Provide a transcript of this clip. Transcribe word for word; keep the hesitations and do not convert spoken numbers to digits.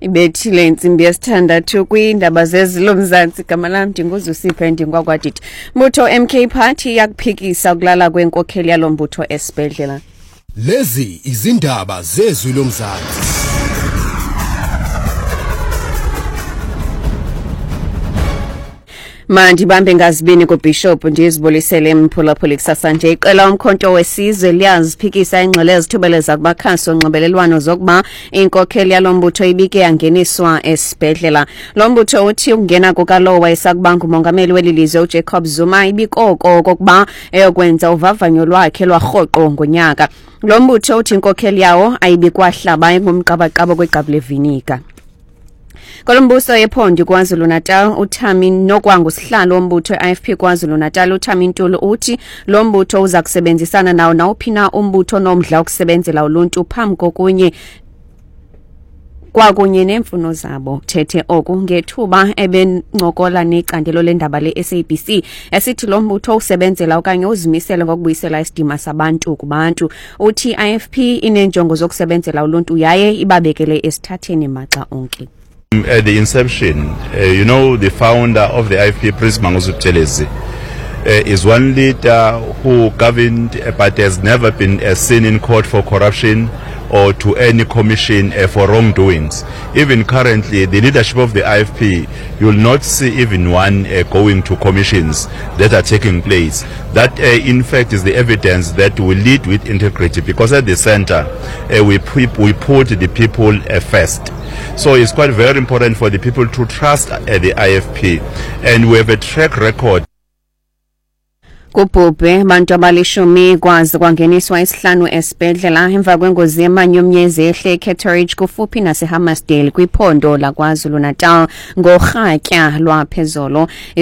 Ibethile insimbi yesithandathu kwindaba zezilomzantsi gama lami ndinguzusiphe ndingwakwadidi. Mbutho M K Party yakuphikisa ukulala kwenkokheli yalombutho esibhedlela. Lezi izindaba zezwi lomzantsi. Mandi bambe ngazibini ku Bishop ndizibolisele mphulaphuli kusasa nje iqela umkhonto wesizwe liyaziphikisa ingxele ezithubeleza kubakhasi onxibelelwano zokuba inkokheli yalombutho ibike yangeniswa esibhedlela. Lombutho uthi ukungena kukalowa isakubanga umongameli welilizwe uJacob Zuma ibikoko kokuba eyokwenza uvavanyo lwakhe lwarhoqo ngonyaka. Lombutho uthi inkokheli yawo ayibikwahlaba ngomqabaqaba kwegqabi levinika. Kolombuso yephondo KwaZulu Natal uThami Nokwangu sihlalo wombutho I F P KwaZulu Natal uThami Ntuli uthi lo mbutho uza kusebenzisana nawo nawuphina umbutho nomdla wokusebenzela uluntu phambi kokunye kwakunye nemfuno zabo. Thethe oku ngethuba ebencokola necandelo lendaba le-S A B C esithi lo mbutho usebenzela okanye uzimisele ngokubuyisela isidima sabantu kubantu. Uthi I F P inenjongo zokusebenzela uluntu yaye ibabekele esithatheni maxa onke. At the inception, uh, you know, the founder of the I F P, Prince Mangosuthu Buthelezi, uh, is one leader who governed uh, but has never been uh, seen in court for corruption or to any commission uh, for wrongdoings. Even currently, the leadership of the I F P, you will not see even one uh, going to commissions that are taking place. That, uh, in fact, is the evidence that we lead with integrity, because at the center, uh, we, we put the people uh, first. So it's quite very important for the people to trust uh, the I F P, and we have a track record. Kubhubhe bantu abalishumi kwazi kwangeniswa isihlanu esibhedlela emva kwengozi yemanyumnyezi ehle eCatteridge kufuphi naseHammersdale kwiphondo laKwaZulu Natal ngorhatya lwaphezolo.